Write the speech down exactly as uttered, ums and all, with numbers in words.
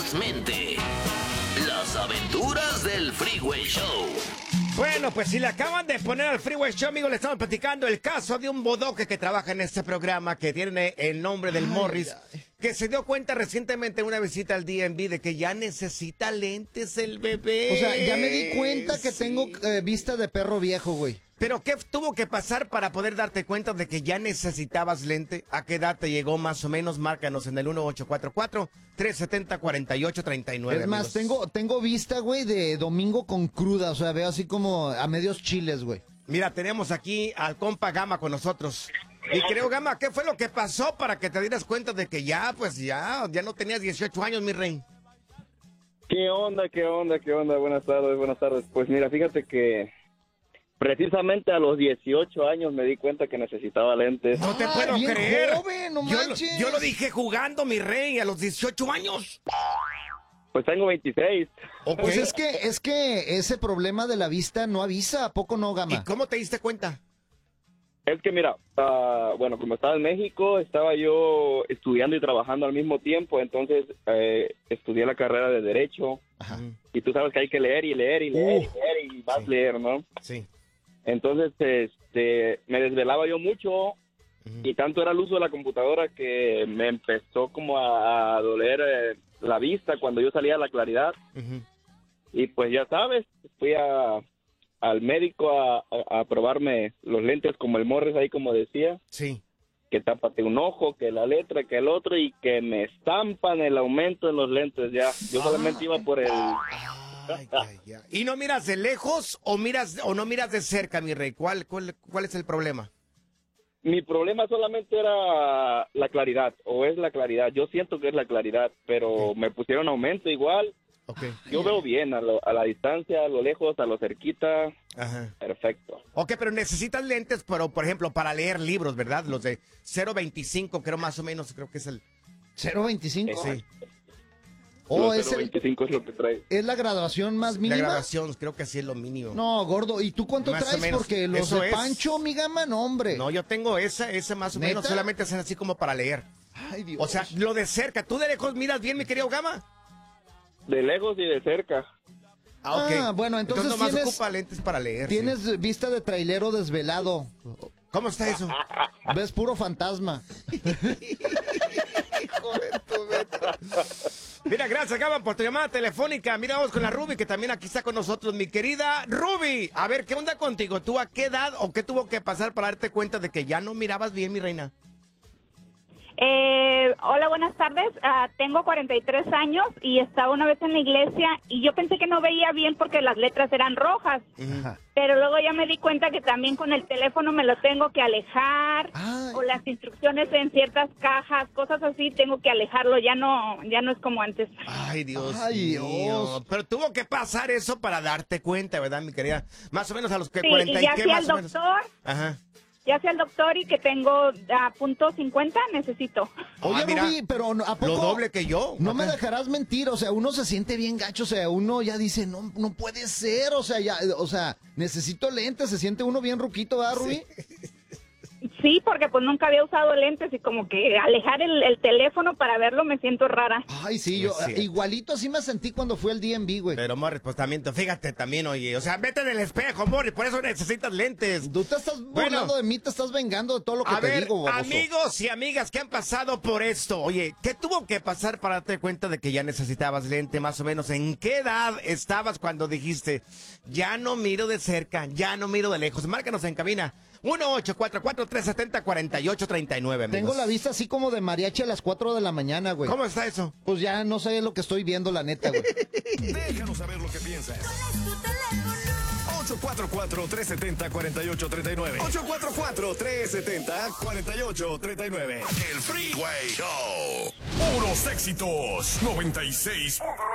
ferozmente. Las aventuras del Freeway Show. Bueno, pues si le acaban de poner al Freeway Show, amigos, le estamos platicando el caso de un bodoque que trabaja en este programa, que tiene el nombre del ay, Morris, ay. que se dio cuenta recientemente en una visita al D M V de que ya necesita lentes el bebé. O sea, ya me di cuenta que sí. tengo eh, vista de perro viejo, güey. ¿Pero qué tuvo que pasar para poder darte cuenta de que ya necesitabas lente? ¿A qué edad te llegó más o menos? Márcanos en el uno ocho cuatro cuatro, tres siete cero, cuatro ocho tres nueve. Es más, tengo, tengo vista, güey, de domingo con cruda. O sea, veo así como a medios chiles, güey. Mira, tenemos aquí al compa Gama con nosotros. Y creo, Gama, ¿qué fue lo que pasó para que te dieras cuenta de que ya, pues ya, ya no tenías dieciocho años, mi rey? ¿Qué onda, qué onda, qué onda? Buenas tardes, buenas tardes. Pues mira, fíjate que precisamente a los dieciocho años me di cuenta que necesitaba lentes. No te ah, puedo creer. Joven, no yo, lo, manches. yo lo dije jugando, mi rey, a los dieciocho años. Pues tengo veintiséis. Okay. Pues es que, es que ese problema de la vista no avisa, ¿a poco no, Gama? ¿Y cómo te diste cuenta? Es que mira, uh, bueno, como estaba en México, estaba yo estudiando y trabajando al mismo tiempo, entonces eh, estudié la carrera de Derecho. Ajá. Y tú sabes que hay que leer y leer y leer uh, y leer y más sí. leer, ¿no? Sí. Entonces, este, me desvelaba yo mucho uh-huh. y tanto era el uso de la computadora que me empezó como a, a doler eh, la vista cuando yo salía a la claridad. Uh-huh. Y pues ya sabes, fui a, al médico a, a, a probarme los lentes como el Morris ahí como decía. Sí. Que tápate un ojo, que la letra, que el otro y que me estampan el aumento en los lentes ya. Yo solamente ah. iba por el... Ay, ay, ay. ¿Y no miras de lejos o miras o no miras de cerca, mi rey? ¿Cuál, cuál, cuál es el problema? Mi problema solamente era la claridad, o es la claridad. Yo siento que es la claridad, pero okay. me pusieron aumento igual. Okay. Yo veo bien a, lo, a la distancia, a lo lejos, a lo cerquita. Ajá. Perfecto. Ok, pero necesitas lentes, pero por ejemplo, para leer libros, ¿verdad? Los de cero veinticinco, creo más o menos, creo que es el... ¿cero veinticinco? Sí. Oh, es, el, veinticinco es lo que trae. ¿Es la graduación más mínima? La graduación, creo que sí es lo mínimo. No, gordo, ¿y tú cuánto más traes? Porque los de es. Pancho, mi Gama, no, hombre. No, yo tengo esa, esa más o ¿neta? Menos, solamente hacen así como para leer. Ay, Dios. O sea, lo de cerca, ¿tú de lejos miras bien, mi querido Gama? De lejos y de cerca. Ah, okay. ah bueno, entonces, entonces nomás tienes, ocupa lentes para leer. Tienes sí. vista de trailero desvelado. ¿Cómo está eso? Ves puro fantasma. Joder, tu neta. Mira, gracias, Gama, por tu llamada telefónica. Mira, vamos con la Ruby, que también aquí está con nosotros. Mi querida Ruby, a ver, ¿qué onda contigo? ¿Tú a qué edad o qué tuvo que pasar para darte cuenta de que ya no mirabas bien, mi reina? Eh, hola, buenas tardes. Uh, tengo cuarenta y tres años y estaba una vez en la iglesia y yo pensé que no veía bien porque las letras eran rojas. Ajá. Pero luego ya me di cuenta que también con el teléfono me lo tengo que alejar. Ay. O las instrucciones en ciertas cajas, cosas así, tengo que alejarlo. Ya no, ya no es como antes. Ay, Dios Ay, mío. Dios. Pero tuvo que pasar eso para darte cuenta, ¿verdad, mi querida? Más o menos a los que sí, cuarenta y ya y qué fui más al o menos. doctor. Ajá. Ya fui al doctor y que tengo a punto cincuenta, necesito. Oye, ah, mira, Rubí, pero ¿a poco? Lo doble que yo. No okay. me dejarás mentir, o sea, uno se siente bien gacho, o sea, uno ya dice, no, no puede ser, o sea, ya, o sea, necesito lentes, se siente uno bien ruquito, ¿verdad, Rubí? Sí. Sí, porque pues nunca había usado lentes y como que alejar el, el teléfono para verlo me siento rara. Ay, sí, yo sí. igualito así me sentí cuando fui al D M V, güey. Pero, Morris, pues también, fíjate también, oye, o sea, vete en el espejo, Morris, por eso necesitas lentes. Tú te estás burlando bueno, de mí, te estás vengando de todo lo que a te ver, digo, baboso. Amigos y amigas que han pasado por esto, oye, ¿qué tuvo que pasar para darte cuenta de que ya necesitabas lente, más o menos? ¿En qué edad estabas cuando dijiste, ya no miro de cerca, ya no miro de lejos? Márcanos en cabina. uno ocho cuatro cuatro, tres siete cero, cuatro ocho tres nueve, amigos. Tengo la vista así como de mariachi a las cuatro de la mañana, güey. ¿Cómo está eso? Pues ya no sé lo que estoy viendo, la neta, güey. Déjanos saber lo que piensas. ocho cuatro cuatro, tres siete cero, cuatro ocho tres nueve. ocho cuatro cuatro, tres siete cero, cuatro ocho tres nueve. El Freeway Show. Puros éxitos. noventa y seis punto nueve.